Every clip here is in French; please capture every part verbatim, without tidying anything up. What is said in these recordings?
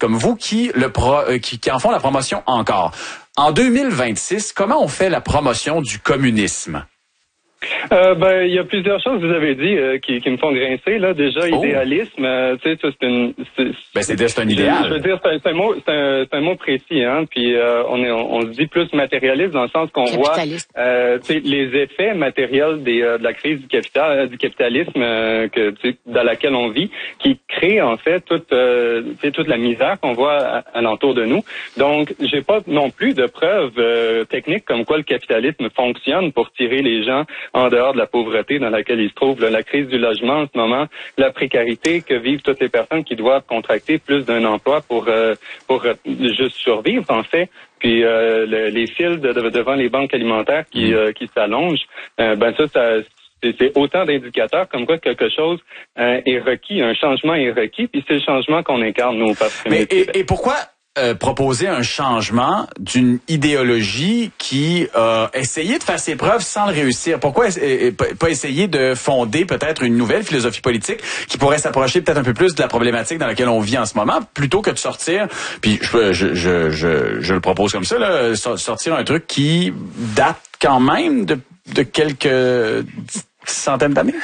comme vous qui le pro, euh, qui, qui en font la promotion encore. En deux mille vingt-six, comment on fait la promotion du communisme? Euh, ben, il y a plusieurs choses, vous avez dit, euh, qui, qui me font grincer, là. Déjà, oh. idéalisme, euh, tu sais, ça, c'est une... C'est, ben, c'est, c'est un idéal. Je, je veux dire, c'est un, c'est un mot, c'est un, c'est un mot précis, hein. Puis, euh, on est, on, on se dit plus matérialiste dans le sens qu'on voit, euh, tu sais, les effets matériels des, euh, de la crise du capital, euh, du capitalisme, euh, que, tu sais, dans laquelle on vit, qui crée, en fait, toute, euh, tu sais, toute la misère qu'on voit alentour de nous. Donc, j'ai pas non plus de preuves euh, techniques comme quoi le capitalisme fonctionne pour tirer les gens en dehors de la pauvreté dans laquelle ils se trouvent, là, la crise du logement en ce moment, la précarité que vivent toutes les personnes qui doivent contracter plus d'un emploi pour euh, pour euh, juste survivre, en fait. Puis euh, le, les files de, de, devant les banques alimentaires qui euh, qui s'allongent, euh, ben ça, ça c'est, c'est autant d'indicateurs comme quoi quelque chose euh, est requis, un changement est requis, puis c'est le changement qu'on incarne nous au Parti féministe. Mais et, et pourquoi Euh, proposer un changement d'une idéologie qui a essayé de faire ses preuves sans le réussir? Pourquoi euh, pas essayer de fonder peut-être une nouvelle philosophie politique qui pourrait s'approcher peut-être un peu plus de la problématique dans laquelle on vit en ce moment, plutôt que de sortir, puis je, je, je, je, je le propose comme ça, là, sortir un truc qui date quand même de, de quelques centaines d'années?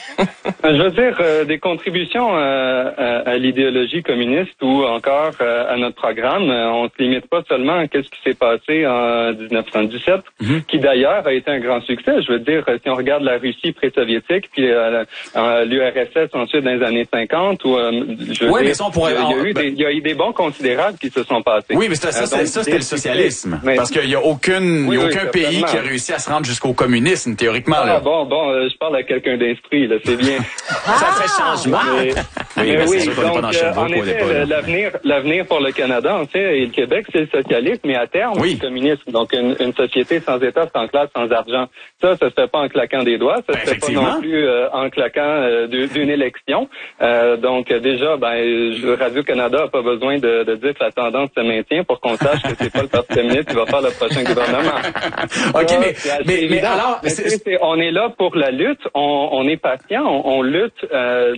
Je veux dire, euh, des contributions euh, à, à l'idéologie communiste ou encore euh, à notre programme, euh, on se limite pas seulement à ce qui s'est passé en dix-neuf cent dix-sept, mm-hmm. qui d'ailleurs a été un grand succès. Je veux dire, si on regarde la Russie pré-soviétique, puis euh, euh, l'U R S S ensuite dans les années cinquante, où euh, je veux oui, dire, mais ça, on pourrait... il, y a eu des, il y a eu des bons considérables qui se sont passés. Oui, mais ça, ça, euh, donc, ça c'était le socialisme. Mais, parce qu'il n'y a, aucune, oui, il y a aucun oui, pays qui a réussi à se rendre jusqu'au communisme, théoriquement. Ah, là. bon, bon, euh, je parle à quelqu'un d'instruit, là, c'est bien. Ça fait changement. Mais, oui, mais oui, c'est sûr qu'on n'est pas dans euh, en effet, l'avenir, l'avenir pour le Canada, en fait, et le Québec, c'est le socialisme, mais à terme, oui. le communisme. Donc, une, une société sans État, sans classe, sans argent. Ça, ça se fait pas en claquant des doigts. Ça ben, se fait pas non plus euh, en claquant euh, d'une élection. Euh, donc, déjà, ben, Radio-Canada a pas besoin de, de dire que la tendance se maintient pour qu'on sache que c'est pas le Parti féministe qui va faire le prochain gouvernement. OK, ça, mais, mais, mais alors... Mais c'est, c'est, on est là pour la lutte. On, on est patient. On, on lutte... Euh,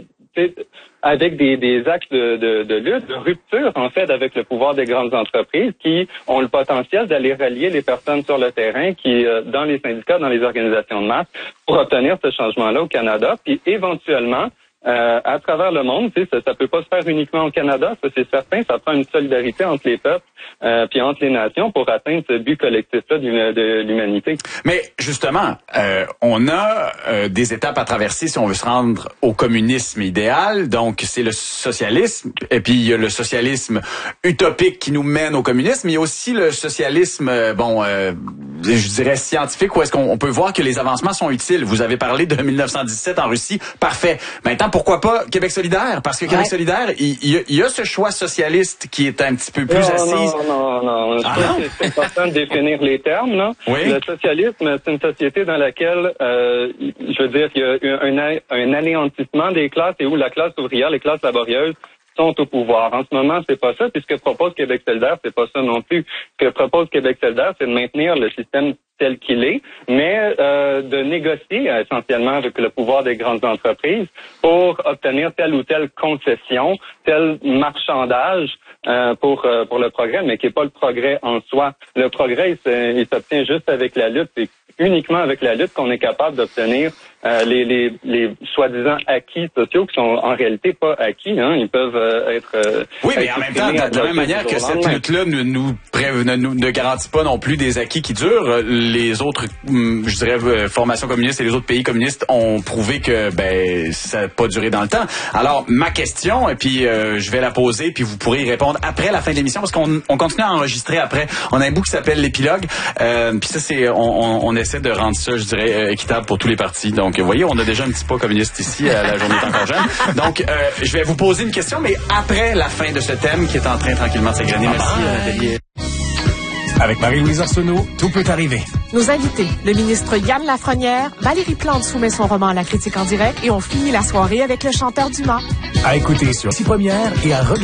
avec des, des actes de, de, de lutte, de rupture, en fait, avec le pouvoir des grandes entreprises qui ont le potentiel d'aller rallier les personnes sur le terrain, qui, euh, dans les syndicats, dans les organisations de masse, pour obtenir ce changement-là au Canada, puis éventuellement, Euh, à travers le monde, tu sais, ça, ça peut pas se faire uniquement au Canada, ça c'est certain, ça prend une solidarité entre les peuples euh, puis entre les nations pour atteindre ce but collectif-là de, de l'humanité. Mais justement, euh, on a euh, des étapes à traverser si on veut se rendre au communisme idéal, donc c'est le socialisme, et puis il y a le socialisme utopique qui nous mène au communisme, il y a aussi le socialisme, euh, bon, euh, je dirais scientifique, où est-ce qu'on on peut voir que les avancements sont utiles. Vous avez parlé de mille neuf cent dix-sept en Russie, parfait. Maintenant, pourquoi pas Québec solidaire? Parce que Québec ouais. solidaire, il, il, il y a ce choix socialiste qui est un petit peu plus non, assise. Non, non, non. Ah, non? C'est important de définir les termes. Là. Oui. Le socialisme, c'est une société dans laquelle, euh, je veux dire, il y a un, un anéantissement des classes et où la classe ouvrière, les classes laborieuses, sont au pouvoir. En ce moment, c'est pas ça. Puis ce que propose Québec solidaire, c'est pas ça non plus. Ce que propose Québec solidaire, c'est de maintenir le système tel qu'il est, mais euh, de négocier essentiellement avec le pouvoir des grandes entreprises pour obtenir telle ou telle concession, tel marchandage euh, pour euh, pour le progrès, mais qui n'est pas le progrès en soi. Le progrès, il, il s'obtient juste avec la lutte. C'est uniquement avec la lutte qu'on est capable d'obtenir euh, les, les, les soi-disant acquis sociaux qui sont en réalité pas acquis. Hein. Ils peuvent euh, être... Euh, oui, mais en même temps, de, de la même manière que cette lutte-là ne nous, ne, nous ne garantit pas non plus des acquis qui durent, les autres, je dirais, formations communistes et les autres pays communistes ont prouvé que ben ça n'a pas duré dans le temps. Alors, ma question, et puis euh, je vais la poser, puis vous pourrez y répondre après la fin de l'émission, parce qu'on on continue à enregistrer après. On a un bout qui s'appelle l'épilogue, euh, puis ça, c'est on, on, on essaie de rendre ça, je dirais, équitable pour tous les partis. Donc, vous voyez, on a déjà un petit pas communiste ici, à la journée est encore jeune. Donc, euh, je vais vous poser une question, mais après la fin de ce thème qui est en train tranquillement de s'agréner. Merci, Nathalie. Avec Marie-Louise Arsenault, tout peut arriver. Nos invités, le ministre Yann Lafrenière, Valérie Plante soumet son roman à la critique en direct et on finit la soirée avec le chanteur Dumas. À écouter sur six Premières et à regarder